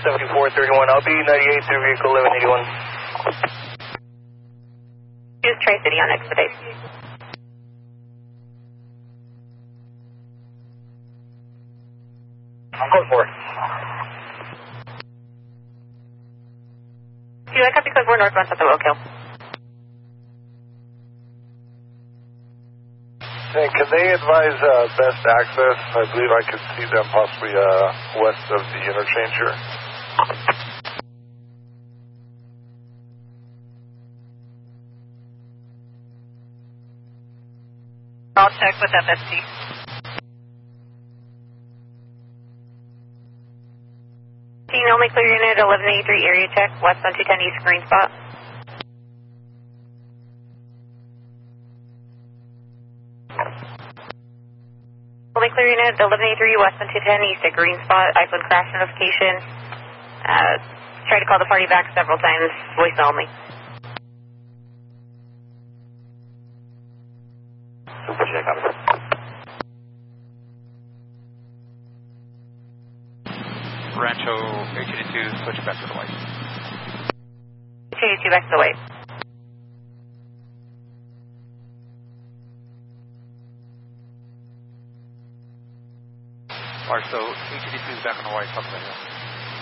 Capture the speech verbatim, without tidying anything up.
seventy-four thirty-one. I'll be ninety-eight through vehicle eleven eighty-one. Use Tri-City on expedite. I'm going for it. Do I copy code four northwest at the Roadkill? Hey, can they advise uh, best access? I believe I could see them possibly uh, west of the interchange here. I'll check with F S T. Team only clear unit eleven eighty-three area check, west on two ten east green spot. Only clear unit eleven eighty-three west on two ten east at green spot, iPhone crash notification. Uh, tried to call the party back several times, voicemail only. Super check on it. Rancho H eighty-two, switch back to the white. H eighty-two back to the white. Or so H eighty-two is back on the white, top of the hill.